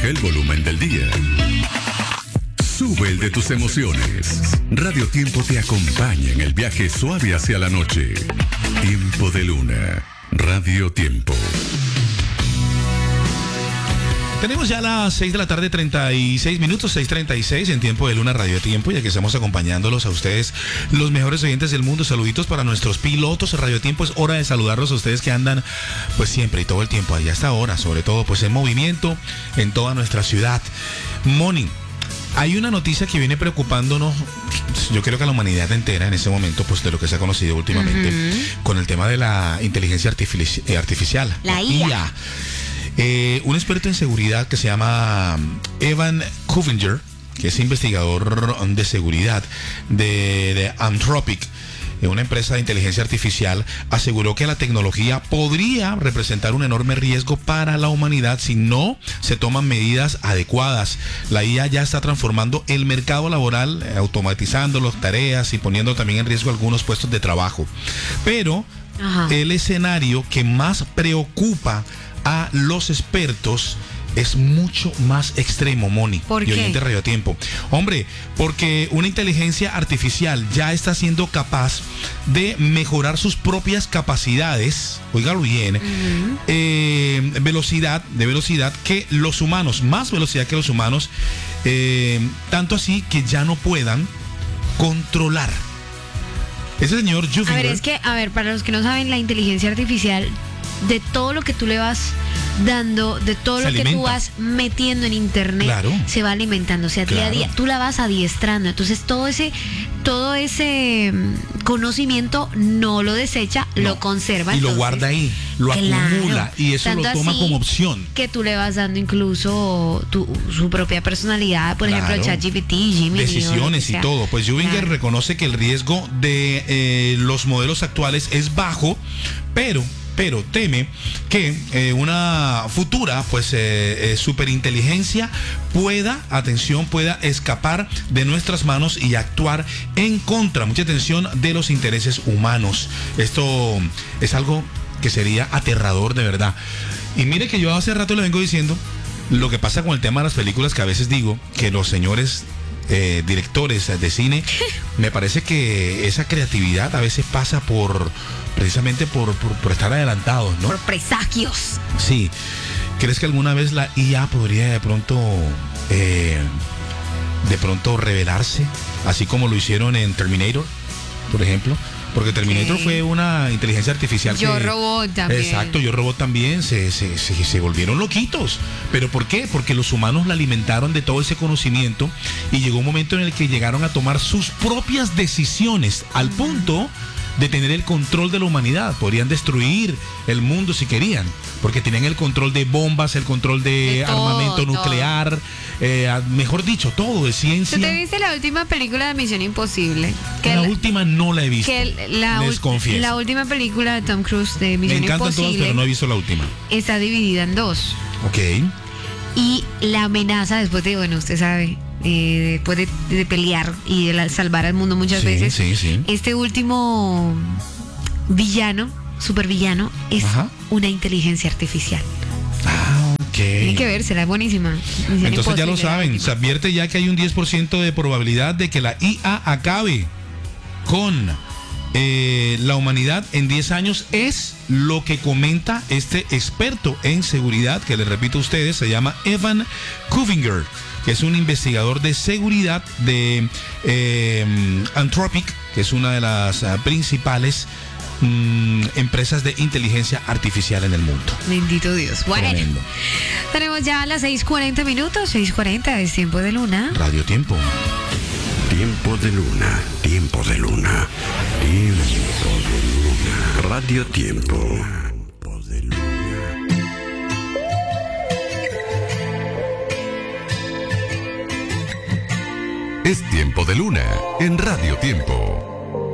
Baja el volumen del día. Sube el de tus emociones. Radio Tiempo te acompaña en el viaje suave hacia la noche. Tiempo de Luna. Radio Tiempo. Tenemos ya las 6 de la tarde, 36 minutos, 6:36 en Tiempo de Luna, Radio Tiempo, ya que estamos acompañándolos a ustedes, los mejores oyentes del mundo. Saluditos para nuestros pilotos de Radio Tiempo. Es hora de saludarlos a ustedes que andan pues siempre y todo el tiempo allá hasta ahora, sobre todo pues en movimiento en toda nuestra ciudad. Moni, hay una noticia que viene preocupándonos, yo creo que a la humanidad entera en ese momento, pues de lo que se ha conocido últimamente, con el tema de la inteligencia artificial, la IA. Un experto en seguridad que se llama Evan Kuvinger, que es investigador de seguridad de Anthropic, una empresa de inteligencia artificial, aseguró que la tecnología podría representar un enorme riesgo para la humanidad si no se toman medidas adecuadas. La IA ya está transformando el mercado laboral, automatizando las tareas y poniendo también en riesgo algunos puestos de trabajo. Pero el escenario que más preocupa a los expertos es mucho más extremo, Moni. ¿Por qué? Y oyente Radio Tiempo. Hombre, porque una inteligencia artificial ya está siendo capaz de mejorar sus propias capacidades, oígalo bien, velocidad que los humanos, más velocidad que los humanos, tanto así que ya no puedan controlar. Ese señor Kuvinger. A ver, para los que no saben, la inteligencia artificial, de todo lo que tú le vas dando, de todo lo que tú vas metiendo en internet, claro, se va alimentando, o sea, día a día, tú la vas adiestrando, entonces todo ese conocimiento no lo desecha, lo conserva. Y entonces, lo guarda ahí, lo acumula, y eso lo toma como opción. Que tú le vas dando incluso su propia personalidad, por ejemplo, ChatGPT, Gemini, decisiones y todo. Pues Kuvinger reconoce que el riesgo de los modelos actuales es bajo, pero teme que una futura superinteligencia pueda escapar de nuestras manos y actuar en contra, mucha atención, de los intereses humanos. Esto es algo que sería aterrador de verdad. Y mire que yo hace rato le vengo diciendo lo que pasa con el tema de las películas, que a veces digo que los señores directores de cine, me parece que esa creatividad a veces pasa precisamente por estar adelantados, ¿no? Por presagios. Sí. ¿Crees que alguna vez la IA podría de pronto revelarse, así como lo hicieron en Terminator, por ejemplo? Porque Terminator fue una inteligencia artificial. Yo Robot también. Exacto, Yo Robot también se volvieron loquitos. ¿Pero por qué? Porque los humanos la alimentaron de todo ese conocimiento y llegó un momento en el que llegaron a tomar sus propias decisiones al punto de tener el control de la humanidad. Podrían destruir el mundo si querían, porque tenían el control de bombas, el control de armamento nuclear, mejor dicho, todo de ciencia. ¿Tú te viste la última película de Misión Imposible? La última no la he visto, les confieso. La última película de Tom Cruise de Misión Imposible, me encantan todos, pero no he visto la última. Está dividida en dos. Ok. Y la amenaza después de, usted sabe, después de pelear y de salvar al mundo muchas veces, sí. Este último supervillano, es una inteligencia artificial. Tiene que vérsela, es buenísima. Entonces ya lo saben, se advierte ya que hay un 10% de probabilidad de que la IA acabe con la humanidad en 10 años. Es lo que comenta este experto en seguridad, que les repito a ustedes, se llama Evan Kuvinger, que es un investigador de seguridad de Anthropic, que es una de las principales empresas de inteligencia artificial en el mundo. Bendito Dios. Bueno, tremendo. Tenemos ya las 6:40 minutos. 6:40 es Tiempo de Luna. Radio Tiempo. Tiempo de Luna. Tiempo de Luna. Tiempo de Luna. Radio Tiempo. Tiempo de Luna. Es Tiempo de Luna en Radio Tiempo.